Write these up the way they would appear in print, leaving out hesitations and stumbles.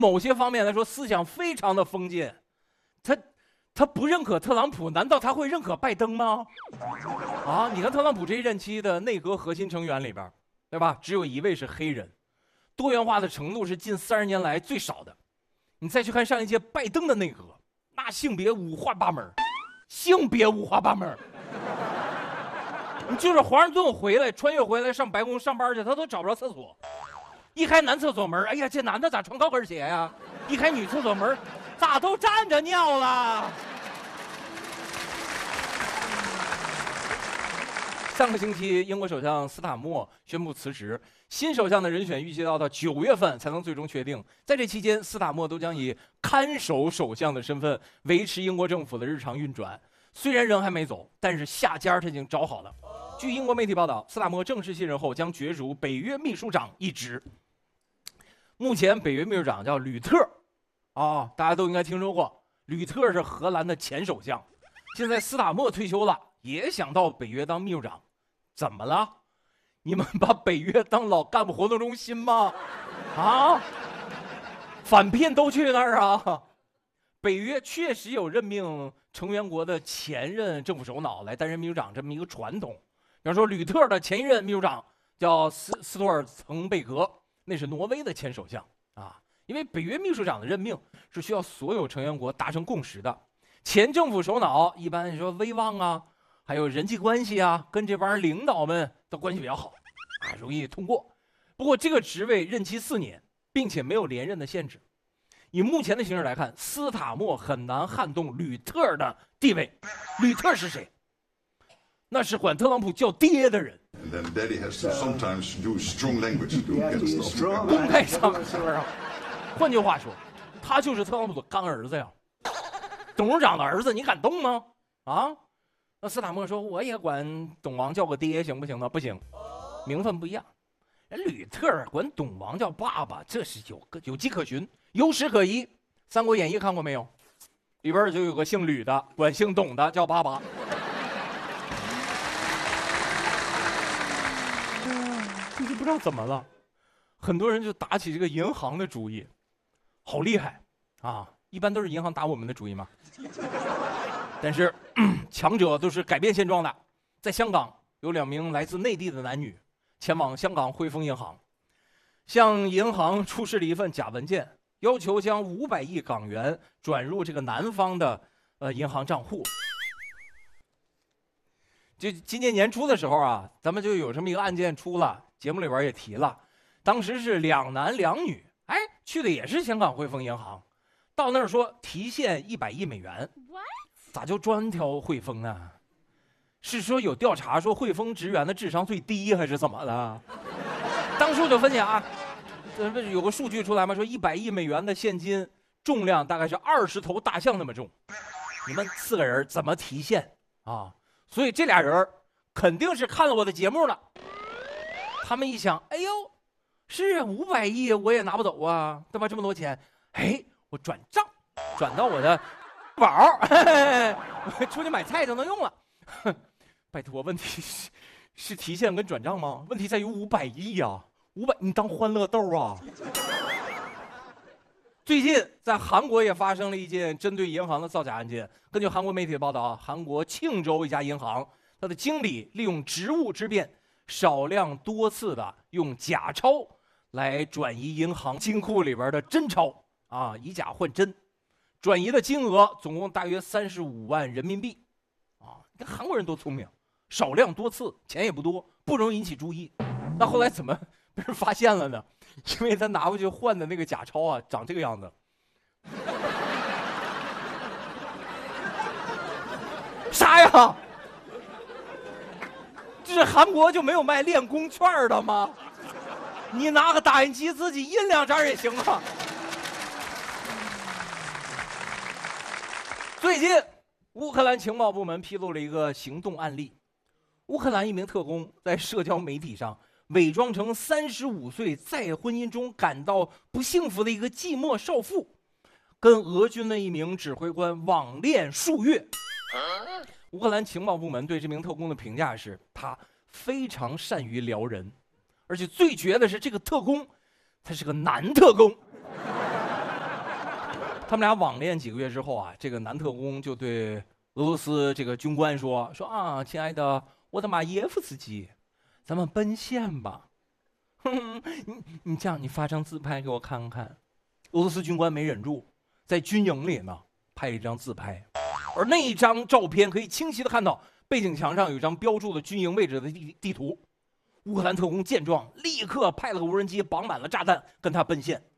某些方面来说思想非常的封建。他不认可特朗普，难道他会认可拜登吗？啊，你看特朗普这一任期的内阁核心成员里边，对吧？只有1位是黑人，多元化的程度是近30年来最少的。你再去看上一届拜登的内阁，那性别五花八门，性别五花八门。你就是华盛顿回来，穿越回来上白宫上班去，他都找不着厕所。一开男厕所门，哎呀，这男的咋穿高跟鞋呀？一开女厕所门，咋都站着尿了？上个星期，英国首相斯塔默宣布辞职，新首相的人选预计到9月份才能最终确定。在这期间，斯塔默都将以看守首相的身份维持英国政府的日常运转。虽然人还没走，但是下家他已经找好了。据英国媒体报道，斯塔默正式卸任后将角逐北约秘书长一职。目前北约秘书长叫吕特，大家都应该听说过。吕特是荷兰的前首相，现在斯塔默退休了，也想到北约当秘书长。怎么了？你们把北约当老干部活动中心吗？反骗都去那儿啊！北约确实有任命成员国的前任政府首脑来担任秘书长这么一个传统。比方说，吕特的前一任秘书长叫斯托尔滕贝格，那是挪威的前首相啊。因为北约秘书长的任命是需要所有成员国达成共识的，前政府首脑一般说威望啊，还有人际关系啊，跟这帮领导们的关系比较好容易通过。不过这个职位任期4年，并且没有连任的限制。以目前的形势来看，斯塔默很难撼动吕特的地位。吕特是谁？那是管特朗普叫爹的人。公开场合上，换句话说，他就是特朗普的干儿子呀。董事长的儿子，你敢动吗？那斯塔默说，我也管董王叫个爹，行不行呢？不行，名分不一样。人吕特管董王叫爸爸，这是有迹可循，有史可依。《三国演义》看过没有？里边就有个姓吕的管姓董的叫爸爸。就是不知道怎么了，很多人就打起这个银行的主意，好厉害一般都是银行打我们的主意嘛。但是强者都是改变现状的。在香港有2名来自内地的男女前往香港汇丰银行，向银行出示了一份假文件，要求将500亿港元转入这个男方的银行账户。就今年年初的时候咱们就有这么一个案件出了，节目里边也提了，当时是2男2女，去的也是香港汇丰银行，到那儿说提现100亿美元，咋就专挑汇丰呢？是说有调查说汇丰职员的智商最低，还是怎么了？当初就分析有个数据出来嘛，说100亿美元的现金重量大概是20头大象那么重，你们4个人怎么提现所以这俩人肯定是看了我的节目了。他们一想，哎呦，是500亿我也拿不走啊，对吧？这么多钱，我转账，转到我的宝，我出去买菜就能用了。拜托，问题是提现跟转账吗？问题在于500亿500，你当欢乐豆啊？最近在韩国也发生了一件针对银行的造假案件。根据韩国媒体的报道韩国庆州一家银行，他的经理利用职务之便，少量多次的用假钞来转移银行金库里边的真钞以假换真，转移的金额总共大约35万人民币你看韩国人多聪明，少量多次，钱也不多，不容易引起注意。那后来怎么被人发现了呢？因为他拿回去换的那个假钞长这个样子。啥呀？这韩国就没有卖练功券的吗？你拿个打印机自己印2张也行啊。最近乌克兰情报部门披露了一个行动案例，乌克兰一名特工在社交媒体上伪装成35岁在婚姻中感到不幸福的一个寂寞少妇，跟俄军的一名指挥官网恋数月。乌克兰情报部门对这名特工的评价是，他非常善于撩人，而且最绝的是这个特工他是个男特工他们俩网恋几个月之后啊，这个男特工就对俄罗斯这个军官说啊，亲爱的沃德马耶夫斯基，咱们奔现吧。你这样，你发张自拍给我看看。俄罗斯军官没忍住，在军营里呢拍了一张自拍，而那一张照片可以清晰的看到背景墙上有一张标注了军营位置的地图。乌克兰特工见状，立刻派了个无人机绑满了炸弹跟他奔现。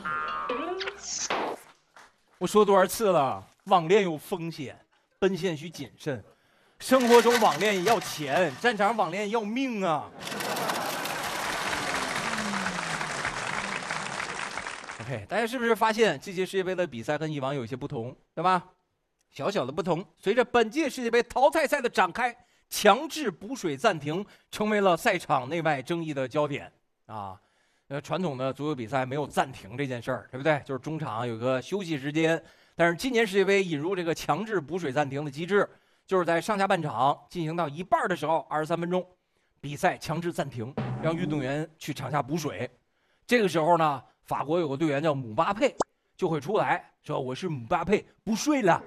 我说多少次了，网恋有风险，奔现需谨慎。生活中网恋也要钱，战场网恋要命啊。OK， 大家是不是发现这届世界杯的比赛跟以往有一些不同，对吧？小小的不同。随着本届世界杯淘汰赛的展开，强制补水暂停成为了赛场内外争议的焦点啊。传统的足球比赛没有暂停这件事儿，对不对？就是中场有个休息时间。但是今年世界杯引入这个强制补水暂停的机制，就是在上下半场进行到一半的时候，23分钟，比赛强制暂停，让运动员去场下补水。这个时候呢，法国有个队员叫姆巴佩，就会出来说：“我是姆巴佩，不睡了。”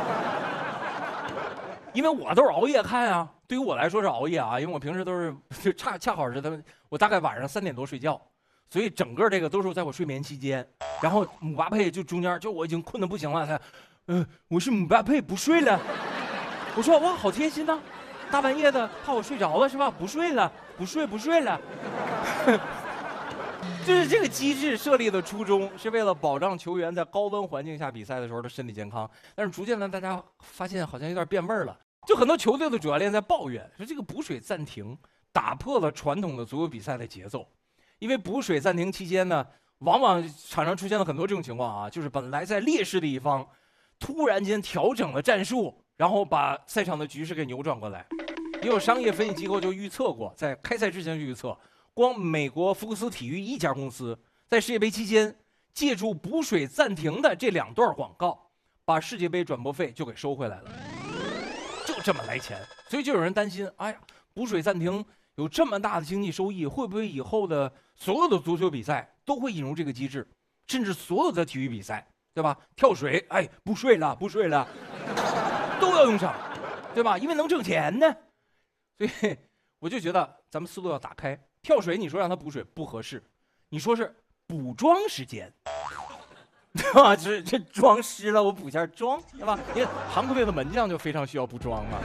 因为我都是熬夜看啊，对于我来说是熬夜啊，因为我平时都是恰好是我大概晚上3点多睡觉。所以整个这个都是在我睡眠期间，然后姆巴佩就中间就我已经困得不行了，他，我是姆巴佩不睡了，我说哇好贴心呐，大半夜的怕我睡着了是吧？不睡了，不睡了，就是这个机制设立的初衷是为了保障球员在高温环境下比赛的时候的身体健康，但是逐渐呢大家发现好像有点变味儿了，就很多球队的主教练在抱怨说这个补水暂停打破了传统的足球比赛的节奏。因为补水暂停期间呢，往往场上出现了很多这种情况啊，就是本来在劣势的一方，突然间调整了战术，然后把赛场的局势给扭转过来。也有商业分析机构就预测过，在开赛之前就预测，光美国福克斯体育一家公司在世界杯期间借助补水暂停的这2段广告，把世界杯转播费就给收回来了，就这么来钱。所以就有人担心，哎呀，补水暂停有这么大的经济收益，会不会以后的所有的足球比赛都会引入这个机制，甚至所有的体育比赛，对吧？跳水，哎，不睡了，都要用上，对吧？因为能挣钱呢。所以我就觉得咱们思路要打开。跳水，你说让他补水不合适，你说是补妆时间，对吧？这妆湿了，我补一下妆，对吧？因为韩国队的门将就非常需要补妆嘛。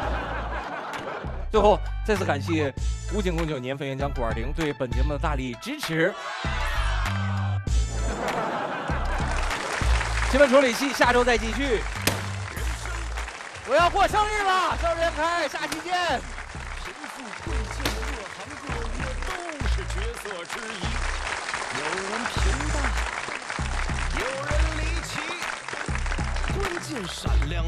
最后，再次感谢武警09年份演讲520对本节目的大力支持。新闻处理器下周再继续。我要过生日了，生日开，下期见。 神父贵贱各行各业都是角色之一，有人平淡，有人离奇，关键闪亮。